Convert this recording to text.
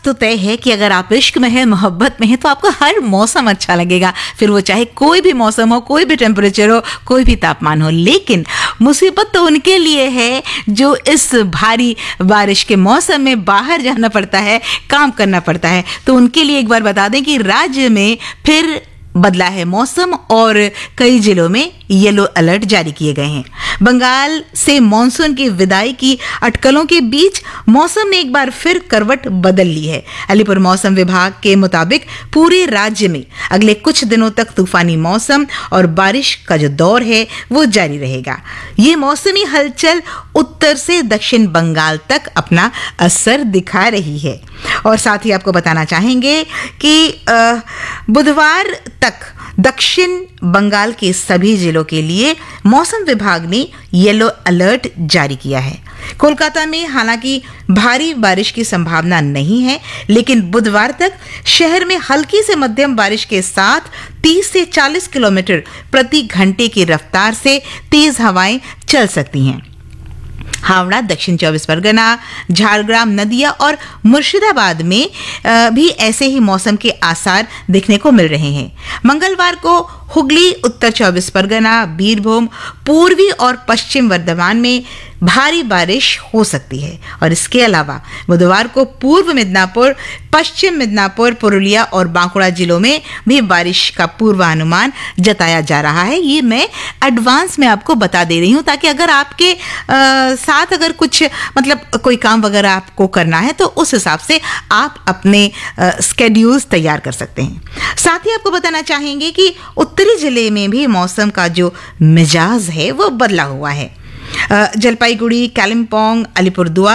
तो तय है कि अगर आप इश्क में है, मोहब्बत में है, तो आपको हर मौसम अच्छा लगेगा, फिर वो चाहे कोई भी मौसम हो, कोई भी टेम्परेचर हो, कोई भी तापमान हो। लेकिन मुसीबत तो उनके लिए है जो इस भारी बारिश के मौसम में बाहर जाना पड़ता है, काम करना पड़ता है। तो उनके लिए एक बार बता दें कि राज्य में फिर बदला है मौसम और कई जिलों में येलो अलर्ट जारी किए गए हैं। बंगाल से मॉनसून की विदाई की अटकलों के बीच मौसम ने एक बार फिर करवट बदल ली है। अलीपुर मौसम विभाग के मुताबिक पूरे राज्य में अगले कुछ दिनों तक तूफानी मौसम और बारिश का जो दौर है वो जारी रहेगा। ये मौसमी हलचल उत्तर से दक्षिण बंगाल तक अपना असर दिखा रही है। और साथ ही आपको बताना चाहेंगे कि बुधवार तक दक्षिण बंगाल के सभी जिलों के लिए मौसम विभाग ने येलो अलर्ट जारी किया है। कोलकाता में हालांकि भारी बारिश की संभावना नहीं है, लेकिन बुधवार तक शहर में हल्की से मध्यम बारिश के साथ 30 से 40 किलोमीटर प्रति घंटे की रफ्तार से तेज हवाएं चल सकती हैं। हावड़ा, दक्षिण 24 परगना, झारग्राम, नदिया और मुर्शिदाबाद में भी ऐसे ही मौसम के आसार देखने को मिल रहे हैं। मंगलवार को हुगली, उत्तर 24 परगना, बीरभूम, पूर्वी और पश्चिम वर्धमान में भारी बारिश हो सकती है। और इसके अलावा बुधवार को पूर्व मिदनापुर, पश्चिम मिदनापुर, पुरुलिया और बांकुड़ा जिलों में भी बारिश का पूर्वानुमान जताया जा रहा है। ये मैं एडवांस में आपको बता दे रही हूँ ताकि अगर आपके साथ अगर कुछ मतलब कोई काम वगैरह आपको करना है तो उस हिसाब से आप अपने स्केड्यूल्स तैयार कर सकते हैं। साथ ही आपको बताना चाहेंगे कि उत्तरी जिले में भी मौसम का जो मिजाज है वो बदला हुआ है। जलपाईगुड़ी, कालिम्पोंग, अलीपुरदुआर